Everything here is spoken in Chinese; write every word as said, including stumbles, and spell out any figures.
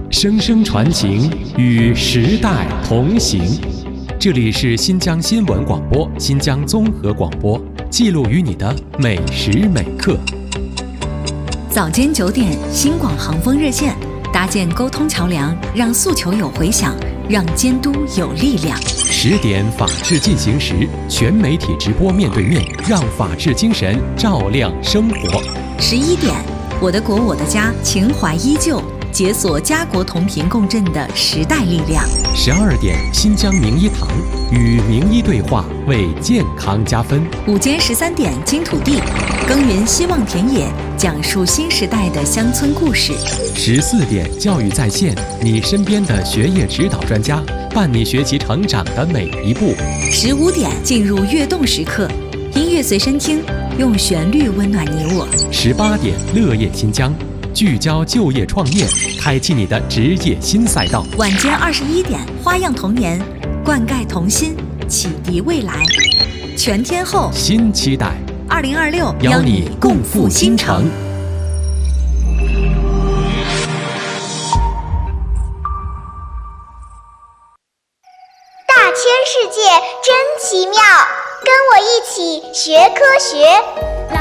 声声传情，与时代同行。这里是新疆新闻广播、新疆综合广播，记录于你的每时每刻。 早间九点，新广航风热线，搭建沟通桥梁，让诉求有回响，让监督有力量。 十点，法治进行时，全媒体直播面对面，让法治精神照亮生活。 十一点，我的国我的家，情怀依旧，解锁家国同频共振的时代力量。 十二点，新疆名医堂，与名医对话，为健康加分。 午间十三点，金土地，耕耘希望田野，讲述新时代的乡村故事。 十四点，教育在线，你身边的学业指导专家，伴你学习成长的每一步。 十五点，进入跃动时刻，音乐随身听，用旋律温暖你我。 十八点，乐业新疆，聚焦就业创业，开启你的职业新赛道。 晚间二十一点，花样童年，灌溉童心，启迪未来。全天候新期待， 二零二六邀你共赴新城。 大千世界真奇妙，跟我一起学科学。